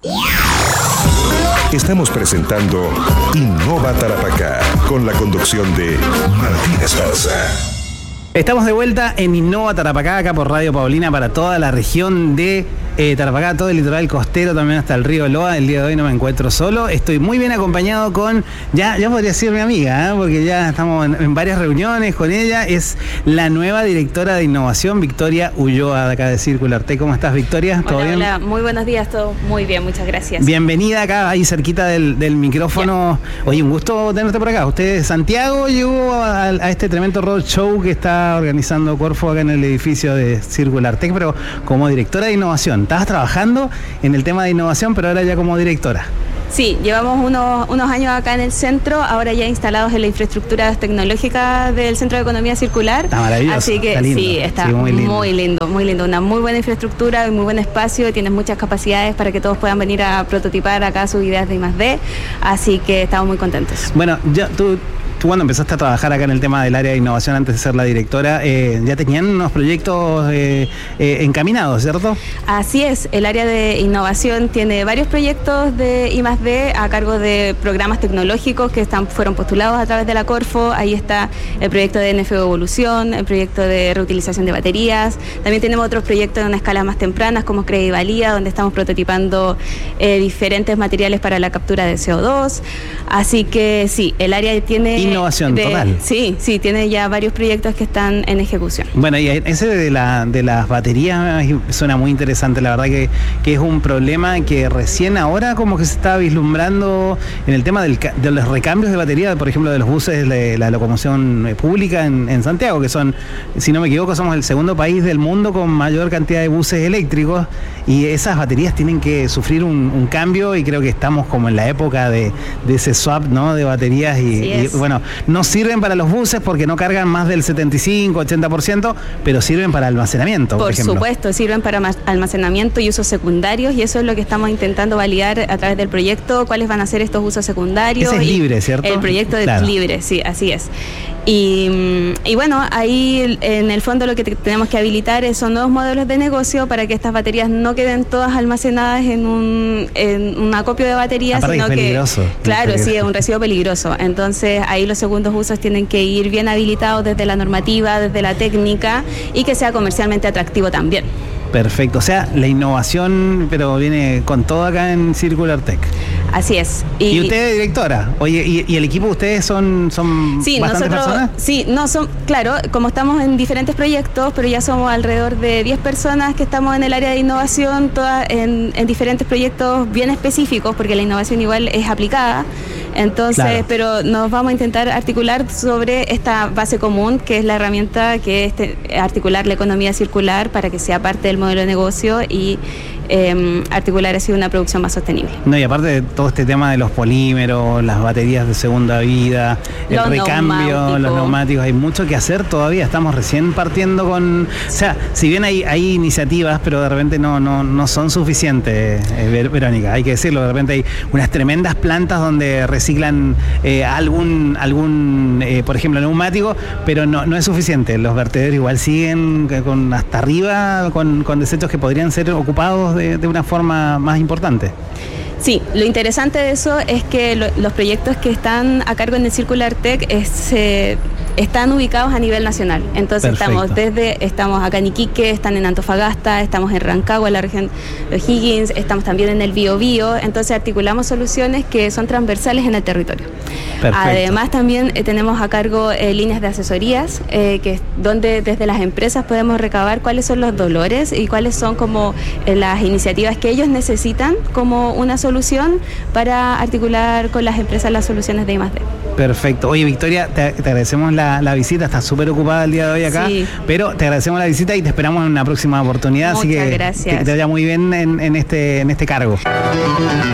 Estamos presentando Innova Tarapacá, con la conducción de Martín Esparza. Estamos de vuelta en Innova Tarapacá, acá por Radio Paulina, para toda la región de Tarapacá, todo el litoral costero, también hasta el río Loa. El día de hoy no me encuentro solo, estoy muy bien acompañado con, ya podría ser mi amiga, porque ya estamos en varias reuniones con ella. Es la nueva directora de innovación, Victoria Ulloa, de acá de Circular Tech. ¿Cómo estás, Victoria? ¿Todo bien? Hola, muy buenos días, todo muy bien, muchas gracias. Bienvenida acá, ahí cerquita del micrófono. Ya. Oye, un gusto tenerte por acá. Usted, Santiago, llegó a este tremendo roadshow que está organizando Corfo acá en el edificio de Circular Tech, pero como directora de innovación. Estabas trabajando en el tema de innovación, pero ahora ya como directora. Sí, llevamos unos años acá en el centro, ahora ya instalados en la infraestructura tecnológica del Centro de Economía Circular. Está maravilloso. Así que está lindo. Sí, está muy lindo. Una muy buena infraestructura y muy buen espacio. Tienes muchas capacidades para que todos puedan venir a prototipar acá sus ideas de I+D. Así que estamos muy contentos. Bueno, ya tú cuando empezaste a trabajar acá en el tema del área de innovación antes de ser la directora, ya tenían unos proyectos encaminados, ¿cierto? Así es, el área de innovación tiene varios proyectos de I+D a cargo de programas tecnológicos que fueron postulados a través de la Corfo. Ahí está el proyecto de NFO Evolución, el proyecto de reutilización de baterías. También tenemos otros proyectos en una escala más tempranas como Credivalía, donde estamos prototipando diferentes materiales para la captura de CO2. Así que sí, el área tiene innovación total. Sí, tiene ya varios proyectos que están en ejecución. Bueno, y ese de las baterías suena muy interesante, la verdad que es un problema que recién ahora como que se está vislumbrando en el tema de los recambios de batería, por ejemplo, de los buses de la locomoción pública en Santiago, que son, si no me equivoco, somos el segundo país del mundo con mayor cantidad de buses eléctricos, y esas baterías tienen que sufrir un cambio, y creo que estamos como en la época de ese swap, ¿no?, de baterías, y bueno, no sirven para los buses porque no cargan más del 75-80%, pero sirven para almacenamiento, por ejemplo. Por supuesto, sirven para almacenamiento y usos secundarios, y eso es lo que estamos intentando validar a través del proyecto, cuáles van a ser estos usos secundarios. Ese es libre, ¿cierto? El proyecto es libre, sí, así es. Y bueno, ahí en el fondo lo que tenemos que habilitar son nuevos modelos de negocio para que estas baterías no queden todas almacenadas en un acopio de baterías, aparte sino es peligroso, que, claro, sí, es un residuo peligroso. Entonces ahí los segundos usos tienen que ir bien habilitados desde la normativa, desde la técnica, y que sea comercialmente atractivo también. Perfecto, o sea, la innovación, pero viene con todo acá en Circular Tech. Así es. ¿Y usted es directora? Oye, ¿y el equipo de ustedes son sí, bastantes personas? Sí, claro, como estamos en diferentes proyectos, pero ya somos alrededor de 10 personas que estamos en el área de innovación, todas en diferentes proyectos bien específicos, porque la innovación igual es aplicada. Entonces, claro. Pero nos vamos a intentar articular sobre esta base común, que es la herramienta que es articular la economía circular para que sea parte del modelo de negocio y articular así una producción más sostenible. No, y aparte de todo este tema de los polímeros, las baterías de segunda vida, el recambio, los neumáticos, hay mucho que hacer todavía. Estamos recién partiendo con... O sea, si bien hay iniciativas, pero de repente no son suficientes, Verónica, hay que decirlo. De repente hay unas tremendas plantas donde reciclan algún por ejemplo, neumático, pero no es suficiente. Los vertederos igual siguen hasta arriba con desechos que podrían ser ocupados de una forma más importante. Sí, lo interesante de eso es que los proyectos que están a cargo en el Circular Tech están ubicados a nivel nacional. Entonces estamos acá en Iquique, están en Antofagasta, estamos en Rancagua, en la región de O'Higgins, estamos también en el Biobío. Entonces articulamos soluciones que son transversales en el territorio. Perfecto. Además también tenemos a cargo líneas de asesorías, donde desde las empresas podemos recabar cuáles son los dolores y cuáles son como las iniciativas que ellos necesitan como una solución para articular con las empresas las soluciones de I+D. Perfecto. Oye, Victoria, te agradecemos la visita. Estás súper ocupada el día de hoy acá, sí, pero te agradecemos la visita y te esperamos en una próxima oportunidad. Muchas así que gracias. Que te vaya muy bien en este cargo.